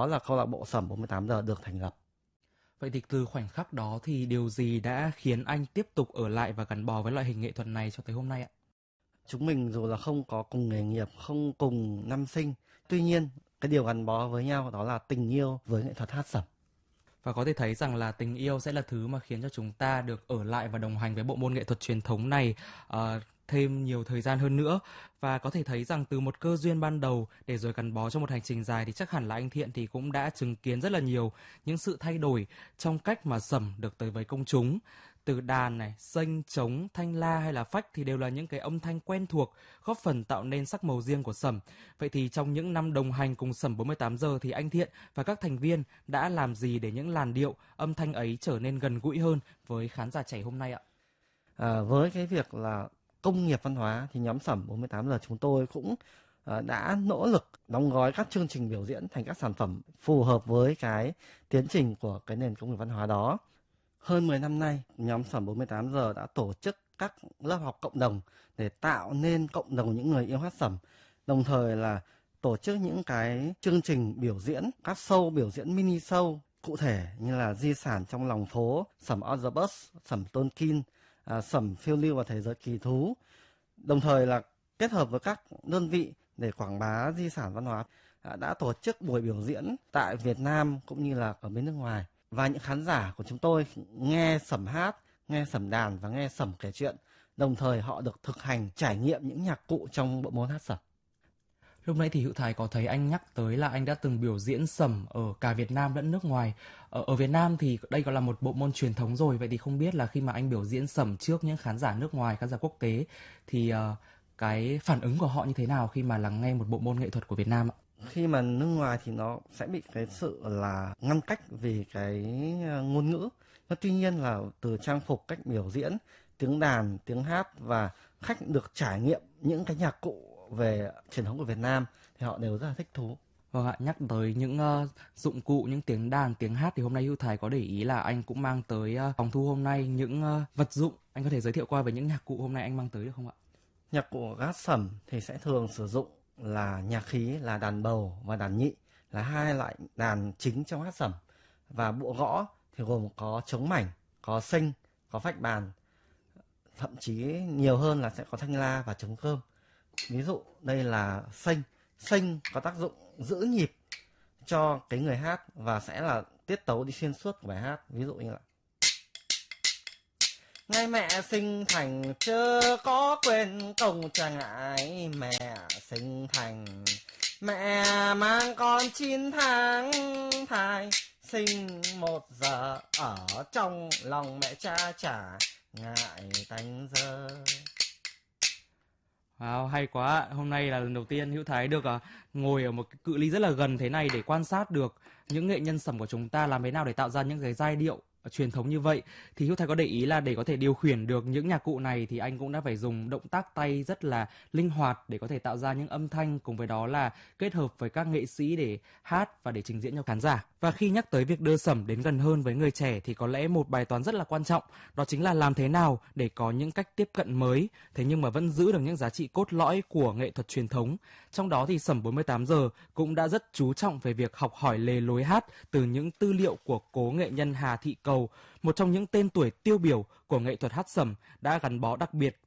đó là câu lạc bộ Sẩm 48 giờ được thành lập. Vậy thì từ khoảnh khắc đó thì điều gì đã khiến anh tiếp tục ở lại và gắn bó với loại hình nghệ thuật này cho tới hôm nay ạ? Chúng mình dù là không có cùng nghề nghiệp, không cùng năm sinh, tuy nhiên cái điều gắn bó với nhau đó là tình yêu với nghệ thuật hát sẩm. Và có thể thấy rằng là tình yêu sẽ là thứ mà khiến cho chúng ta được ở lại và đồng hành với bộ môn nghệ thuật truyền thống này thêm nhiều thời gian hơn nữa. Và có thể thấy rằng từ một cơ duyên ban đầu để rồi gắn bó trong một hành trình dài thì chắc hẳn là anh Thiện thì cũng đã chứng kiến rất là nhiều những sự thay đổi trong cách mà sẩm được tới với công chúng. Từ đàn này, sênh, trống, thanh la hay là phách thì đều là những cái âm thanh quen thuộc, góp phần tạo nên sắc màu riêng của sẩm. Vậy thì trong những năm đồng hành cùng Sẩm 48 giờ thì anh Thiện và các thành viên đã làm gì để những làn điệu, âm thanh ấy trở nên gần gũi hơn với khán giả trẻ hôm nay ạ? Với cái việc là công nghiệp văn hóa thì nhóm Sẩm 48 giờ chúng tôi cũng đã nỗ lực đóng gói các chương trình biểu diễn thành các sản phẩm phù hợp với cái tiến trình của cái nền công nghiệp văn hóa đó. Hơn 10 năm nay, nhóm Sẩm 48 giờ đã tổ chức các lớp học cộng đồng để tạo nên cộng đồng những người yêu hát sẩm, đồng thời là tổ chức những cái chương trình biểu diễn, các show biểu diễn mini show cụ thể như là Di sản trong lòng phố, Sẩm on the bus, Sẩm Tolkien, Sẩm phiêu lưu và thế giới kỳ thú, đồng thời là kết hợp với các đơn vị để quảng bá di sản văn hóa, đã tổ chức buổi biểu diễn tại Việt Nam cũng như là ở bên nước ngoài. Và những khán giả của chúng tôi nghe sẩm hát, nghe sẩm đàn và nghe sẩm kể chuyện, đồng thời họ được thực hành trải nghiệm những nhạc cụ trong bộ môn hát sẩm. Lúc nãy thì Hữu Thái có thấy anh nhắc tới là anh đã từng biểu diễn sẩm ở cả Việt Nam lẫn nước ngoài. Ở Việt Nam thì đây còn là một bộ môn truyền thống rồi, vậy thì không biết là khi mà anh biểu diễn sẩm trước những khán giả nước ngoài, khán giả quốc tế thì cái phản ứng của họ như thế nào khi mà lắng nghe một bộ môn nghệ thuật của Việt Nam ạ? Khi mà nước ngoài thì nó sẽ bị cái sự là ngăn cách vì cái ngôn ngữ. Tuy nhiên là từ trang phục, cách biểu diễn, tiếng đàn, tiếng hát và khách được trải nghiệm những cái nhạc cụ về truyền thống của Việt Nam thì họ đều rất là thích thú. Vâng ạ, nhắc tới những dụng cụ, những tiếng đàn, tiếng hát thì hôm nay Hữu Thái có để ý là anh cũng mang tới phòng thu hôm nay những vật dụng. Anh có thể giới thiệu qua về những nhạc cụ hôm nay anh mang tới được không ạ? Nhạc cụ hát sẩm thì sẽ thường sử dụng là nhạc khí là đàn bầu và đàn nhị, là hai loại đàn chính trong hát sẩm. Và bộ gõ thì gồm có trống mảnh, có sênh, có phách bàn, thậm chí nhiều hơn là sẽ có thanh la và trống cơm. Ví dụ đây là sênh. Sênh có tác dụng giữ nhịp cho cái người hát và sẽ là tiết tấu đi xuyên suốt của bài hát. Ví dụ như là ngày mẹ sinh thành chớ có quên công cha ngại, mẹ sinh thành mẹ mang con 9 tháng thai, sinh 1 giờ ở trong lòng mẹ cha chả ngại tanh dơ. Wow, hay quá. Hôm nay là lần đầu tiên Hữu Thái được ngồi ở một cái cự ly rất là gần thế này để quan sát được những nghệ nhân sẩm của chúng ta làm thế nào để tạo ra những cái giai điệu truyền thống như vậy. Thì Hữu Thái có để ý là để có thể điều khiển được những nhạc cụ này thì anh cũng đã phải dùng động tác tay rất là linh hoạt để có thể tạo ra những âm thanh, cùng với đó là kết hợp với các nghệ sĩ để hát và để trình diễn cho khán giả. Và khi nhắc tới việc đưa sẩm đến gần hơn với người trẻ thì có lẽ một bài toán rất là quan trọng, đó chính là làm thế nào để có những cách tiếp cận mới, thế nhưng mà vẫn giữ được những giá trị cốt lõi của nghệ thuật truyền thống. Trong đó thì Sẩm 48 giờ cũng đã rất chú trọng về việc học hỏi lề lối hát từ những tư liệu của cố nghệ nhân Hà Thị Cầu, một trong những tên tuổi tiêu biểu của nghệ thuật hát sẩm, đã gắn bó đặc biệt